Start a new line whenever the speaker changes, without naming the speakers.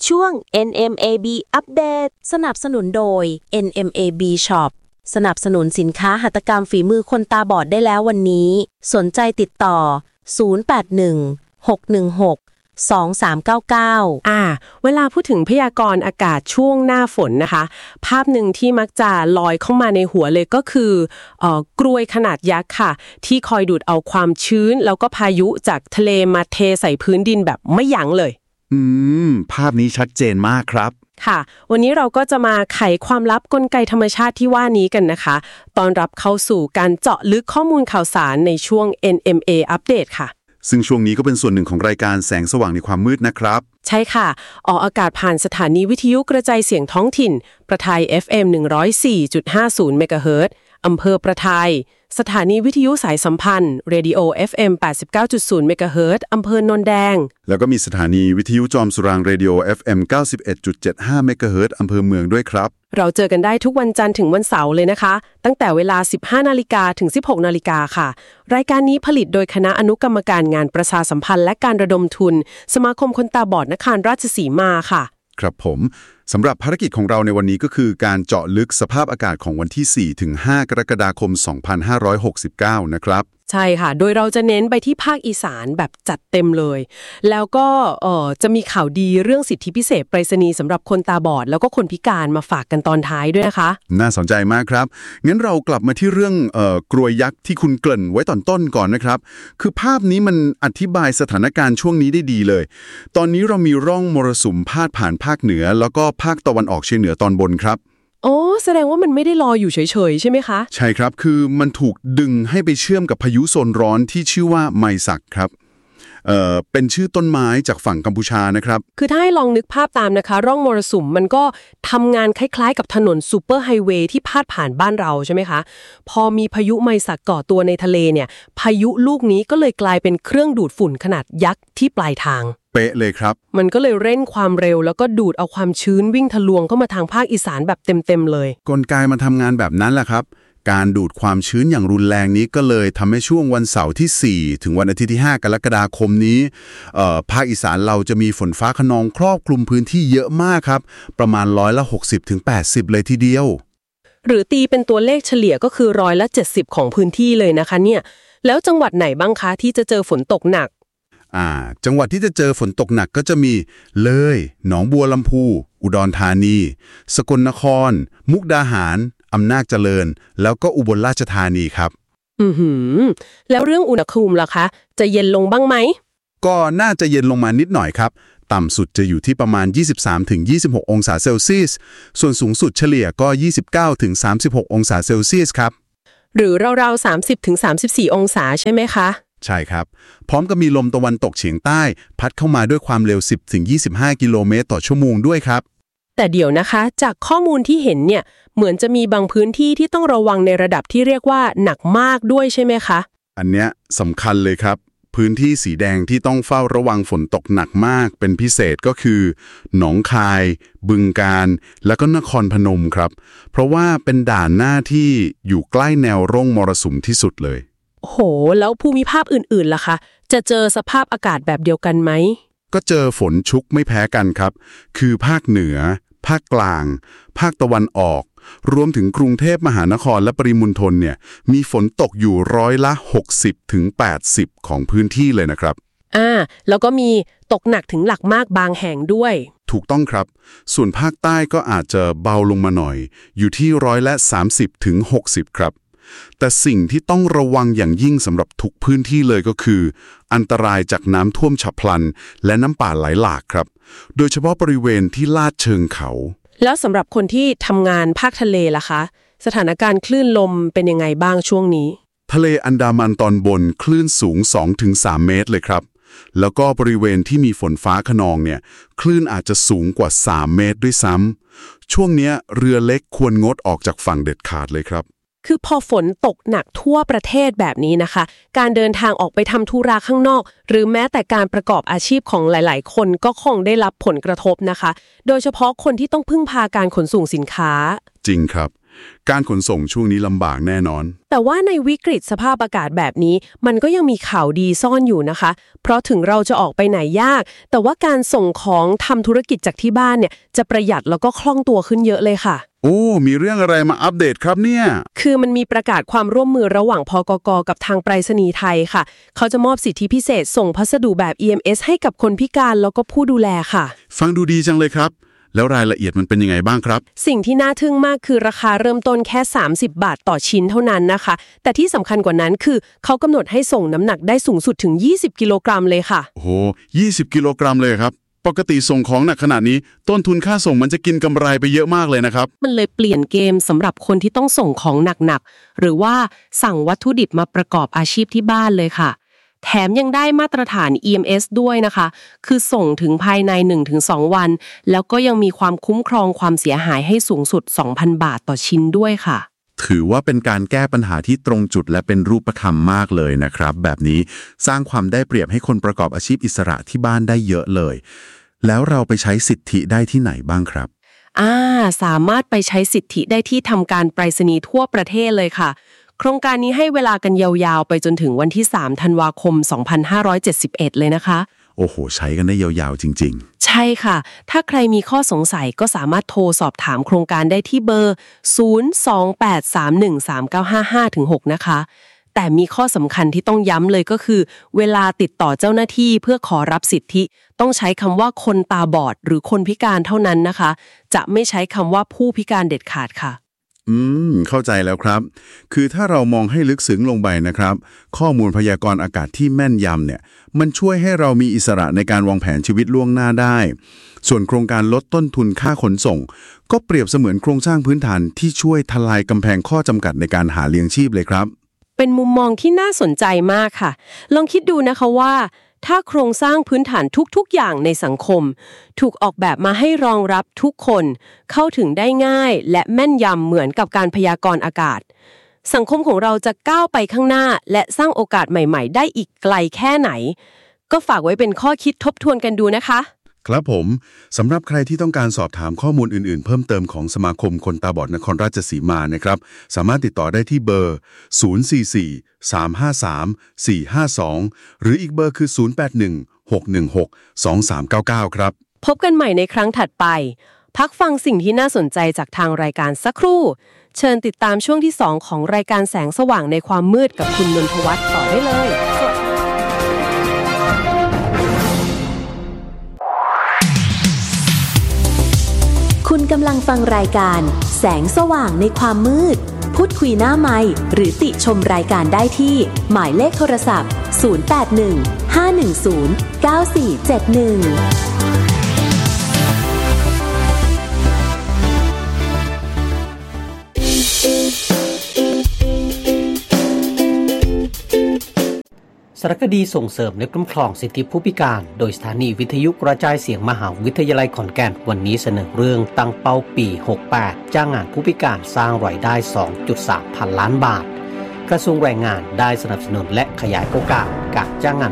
ช่วง NMAB อัปเดตสนับสนุนโดย NMAB Shop สนับสนุนสินค้าหัตถกรรมฝีมือคนตาบอดได้แล้ววันนี้สนใจติดต่อ0816162399
เวลาพูดถึงพยากรณ์อากาศช่วงหน้าฝนนะคะภาพหนึ่งที่มักจะลอยเข้ามาในหัวเลยก็คือกรวยขนาดยักษ์ค่ะที่คอยดูดเอาความชื้นแล้วก็พายุจากทะเลมาเทใส่พื้นดินแบบไม่ยั้งเลย
ภาพนี้ชัดเจนมากครับ
ค่ะวันนี้เราก็จะมาไขความลับกลไกธรรมชาติที่ว่านี้กันนะคะตอนรับเข้าสู่การเจาะลึกข้อมูลข่าวสารในช่วง NMA อัปเดตค่ะ
ซึ่งช่วงนี้ก็เป็นส่วนหนึ่งของรายการแสงสว่างในความมืดนะครับ
ใช่ค่ะออกอากาศผ่านสถานีวิทยุกระจายเสียงท้องถิ่นประทาย FM 104.50 เมกะเฮิรตซ์อำเภอประทายสถานีวิทยุสายสัมพันธ์ Radio FM 89.0 เมกะเฮิรตซ์อำเภอโนนแดง
แล้วก็มีสถานีวิทยุจอมสุราง Radio FM 91.75 เมกะเฮิรตซ์อำเภอเมืองด้วยครับ
เราเจอกันได้ทุกวันจันทร์ถึงวันเสาร์เลยนะคะตั้งแต่เวลา 15 นาฬิกาถึง 16 นาฬิกาค่ะรายการนี้ผลิตโดยคณะอนุกรรมการงานประชาสัมพันธ์และการระดมทุนสมาคมคนตาบอดนครราชสีมาค่ะ
ครับผมสำหรับภารกิจของเราในวันนี้ก็คือการเจาะลึกสภาพอากาศของวันที่ 4 ถึง 5 กรกฎาคม 2569 นะครับ
ใช่ค่ะโดยเราจะเน้นไปที่ภาคอีสานแบบจัดเต็มเลยแล้วก็จะมีข่าวดีเรื่องสิทธิพิเศษไปรษณีย์สำหรับคนตาบอดแล้วก็คนพิการมาฝากกันตอนท้ายด้วยนะคะ
น่าสนใจมากครับงั้นเรากลับมาที่เรื่องกรวยยักษ์ที่คุณเกริ่นไว้ตอนต้นก่อนนะครับคือภาพนี้มันอธิบายสถานการณ์ช่วงนี้ได้ดีเลยตอนนี้เรามีร่องมรสุมพาดผ่านภาคเหนือแล้วก็ภาคตะวันออกเฉียงเหนือตอนบนครับ
แสดงว่ามันไม่ได้ลอยอยู่เฉยๆใช่ไหมคะ
ใช่ครับคือมันถูกดึงให้ไปเชื่อมกับพายุโซนร้อนที่ชื่อว่าไมซักครับเป็นชื่อต้นไม้จากฝั่งกัมพูชานะครับ
คือถ้าให้ลองนึกภาพตามนะคะร่องมรสุมมันก็ทำงานคล้ายๆกับถนนซูเปอร์ไฮเวย์ที่พาดผ่านบ้านเราใช่ไหมคะพอมีพายุไมซักก่อตัวในทะเลเนี่ยพายุลูกนี้ก็เลยกลายเป็นเครื่องดูดฝุ่นขนาดยักษ์ที่ปลายทาง
เป๊ะเลยครับ
มันก็เลยเร่งความเร็วแล้วก็ดูดเอาความชื้นวิ่งทะลวงเข้ามาทางภาคอีสานแบบเต็มๆเลย
กลไกมันทำงานแบบนั้นแหละครับการดูดความชื้นอย่างรุนแรงนี้ก็เลยทำให้ช่วงวันเสาร์ที่ 4 ถึงวันอาทิตย์ที่ 5 กรกฎาคมนี้ภาคอีสานเราจะมีฝนฟ้าคะนองครอบคลุมพื้นที่เยอะมากครับประมาณ60-80%เลยทีเดียว
หรือตีเป็นตัวเลขเฉลี่ยก็คือ70%ของพื้นที่เลยนะคะเนี่ยแล้วจังหวัดไหนบ้างคะที่จะเจอฝนตกหนัก
จังหวัดที่จะเจอฝนตกหนักก็จะมีเลยหนองบัวลำพูอุดรธานีสกลนครมุกดาหารอำนาจเจริญแล้วก็อุบลราชธานีครับ
แล้วเรื่องอุณหภูมิล่ะคะจะเย็นลงบ้างไหม
ก็น่าจะเย็นลงมานิดหน่อยครับต่ำสุดจะอยู่ที่ประมาณ 23-26 องศาเซลเซียสส่วนสูงสุดเฉลี่ยก็ 29-36 องศาเซลเซียสครับ
หรือราวๆ 30-34 องศาใช่ไหมคะ
ใช่ครับพร้อมกับมีลมตะวันตกเฉียงใต้พัดเข้ามาด้วยความเร็ว 10-25 กิโลเมตรต่อชั่วโมงด้วยครับ
แต่เดี๋ยวนะคะจากข้อมูลที่เห็นเนี่ยเหมือนจะมีบางพื้นที่ที่ต้องระวังในระดับที่เรียกว่าหนักมากด้วยใช่ไหมคะ
อันเนี้ยสำคัญเลยครับพื้นที่สีแดงที่ต้องเฝ้าระวังฝนตกหนักมากเป็นพิเศษก็คือหนองคายบึงกาฬและก็นครพนมครับเพราะว่าเป็นด่านหน้าที่อยู่ใกล้แนวร่องมรสุมที่สุดเลย
โหแล้วภูมิภาคอื่นๆล่ะคะจะเจอสภาพอากาศแบบเดียวกันไหม
ก็เจอฝนชุกไม่แพ้กันครับคือภาคเหนือภาคกลางภาคตะวันออกรวมถึงกรุงเทพมหานครและปริมณฑลเนี่ยมีฝนตกอยู่60-80%ของพื้นที่เลยนะครับ
แล้วก็มีตกหนักถึงหลักมากบางแห่งด้วย
ถูกต้องครับส่วนภาคใต้ก็อาจจะเบาลงมาหน่อยอยู่ที่30-60%ครับแต่สิ่งที่ต้องระวังอย่างยิ่งสำหรับทุกพื้นที่เลยก็คืออันตรายจากน้ำท่วมฉับพลันและน้ำป่าไหลหลากครับโดยเฉพาะบริเวณที่ลาดเชิงเขา
แล้วสำหรับคนที่ทำงานภาคทะเลล่ะคะสถานการณ์คลื่นลมเป็นยังไงบ้างช่วงนี้
ทะเลอันดามันตอนบนคลื่นสูง 2-3 เมตรเลยครับแล้วก็บริเวณที่มีฝนฟ้าคะนองเนี่ยคลื่นอาจจะสูงกว่า3 เมตรด้วยซ้ำช่วงนี้เรือเล็กควรงดออกจากฝั่งเด็ดขาดเลยครับ
คือพอฝนตกหนักทั่วประเทศแบบนี้นะคะการเดินทางออกไปทำธุระข้างนอกหรือแม้แต่การประกอบอาชีพของหลายๆคนก็คงได้รับผลกระทบนะคะโดยเฉพาะคนที่ต้องพึ่งพาการขนส่งสินค้า
จริงครับการขนส่งช่วงนี้ลำบากแน่นอน
แต่ว่าในวิกฤตสภาพอากาศแบบนี้มันก็ยังมีข่าวดีซ่อนอยู่นะคะเพราะถึงเราจะออกไปไหนยากแต่ว่าการส่งของทำธุรกิจจากที่บ้านเนี่ยจะประหยัดแล้วก็คล่องตัวขึ้นเยอะเลยค่ะ
โอ้มีเรื่องอะไรมาอัปเดตครับเนี่ย
คือมันมีประกาศความร่วมมือระหว่างพกก.กับทางไปรษณีย์ไทยค่ะเขาจะมอบสิทธิพิเศษส่งพัสดุแบบ EMS ให้กับคนพิการแล้วก็ผู้ดูแลค่ะ
ฟังดูดีจังเลยครับแล้วรายละเอียดมันเป็นยังไงบ้างครับ
สิ่งที่น่าทึ่งมากคือราคาเริ่มต้นแค่30 บาทต่อชิ้นเท่านั้นนะคะแต่ที่สำคัญกว่านั้นคือเขากำหนดให้ส่งน้ำหนักได้สูงสุดถึง20กิโลกรัมเลยค่ะ
โอ้โห20กิโลกรัมเลยครับปกติส่งของหนักขนาดนี้ต้นทุนค่าส่งมันจะกินกำไรไปเยอะมากเลยนะครับ
มันเลยเปลี่ยนเกมสำหรับคนที่ต้องส่งของหนักๆหรือว่าสั่งวัตถุดิบมาประกอบอาชีพที่บ้านเลยค่ะแถมยังได้มาตรฐาน EMS ด้วยนะคะคือส่งถึงภายใน 1-2 วันแล้วก็ยังมีความคุ้มครองความเสียหายให้สูงสุด 2,000 บาทต่อชิ้นด้วยค่ะ
ถือว่าเป็นการแก้ปัญหาที่ตรงจุดและเป็นรูปธรรมมากเลยนะครับแบบนี้สร้างความได้เปรียบให้คนประกอบอาชีพอิสระที่บ้านได้เยอะเลยแล้วเราไปใช้สิทธิได้ที่ไหนบ้างครับ
สามารถไปใช้สิทธิได้ที่ทำการไปรษณีย์ทั่วประเทศเลยค่ะโครงการนี้ให้เวลากันยาวๆไปจนถึงวันที่3 ธันวาคม 2571เลยนะคะ
โอ้โหใช้กันได้ยาวๆจริง
ๆใช่ค่ะถ้าใครมีข้อสงสัยก็สามารถโทรสอบถามโครงการได้ที่เบอร์ 028313955-6 นะคะแต่มีข้อสำคัญที่ต้องย้ำเลยก็คือเวลาติดต่อเจ้าหน้าที่เพื่อขอรับสิทธิต้องใช้คำว่าคนตาบอดหรือคนพิการเท่านั้นนะคะจะไม่ใช้คำว่าผู้พิการเด็ดขาดค่ะ
เข้าใจแล้วครับคือถ้าเรามองให้ลึกซึ้งลงไปนะครับข้อมูลพยากรณ์อากาศที่แม่นยำเนี่ยมันช่วยให้เรามีอิสระในการวางแผนชีวิตล่วงหน้าได้ส่วนโครงการลดต้นทุนค่าขนส่งก็เปรียบเสมือนโครงสร้างพื้นฐานที่ช่วยทลายกำแพงข้อจำกัดในการหาเลี้ยงชีพเลยครับ
เป็นมุมมองที่น่าสนใจมากค่ะลองคิดดูนะคะว่าถ้าโครงสร้างพื้นฐานทุกๆอย่างในสังคมถูกออกแบบมาให้รองรับทุกคนเข้าถึงได้ง่ายและแม่นยำเหมือนกับการพยากรณ์อากาศสังคมของเราจะก้าวไปข้างหน้าและสร้างโอกาสใหม่ๆได้อีกไกลแค่ไหนก็ฝากไว้เป็นข้อคิดทบทวนกันดูนะคะ
ครับผมสำหรับใครที่ต้องการสอบถามข้อมูลอื่นๆเพิ่มเติมของสมาคมคนตาบอดนครราชสีมานะครับสามารถติดต่อได้ที่เบอร์ 044-353-452 หรืออีกเบอร์คือ 081-616-2399 ครับ
พบกันใหม่ในครั้งถัดไปพักฟังสิ่งที่น่าสนใจจากทางรายการสักครู่เชิญติดตามช่วงที่2ของรายการแสงสว่างในความมืดกับคุณนนทวัฒน์ต่อได้เลย
คุณกำลังฟังรายการแสงสว่างในความมืดพูดคุยหน้าไมค์หรือติชมรายการได้ที่หมายเลขโทรศัพท์081-510-9471
สารคดีส่งเสริมและคุ้มครองสิทธิผู้พิการโดยสถานีวิทยุกระจายเสียงมหาวิทยาลัยขอนแก่นวันนี้เสนอเรื่องตั้งเป้าปี 68 จ้างงานผู้พิการสร้างรายได้ 2.3 พันล้านบาทกระทรวงแรงงานได้สนับสนุนและขยายโอกาสการจ้างงาน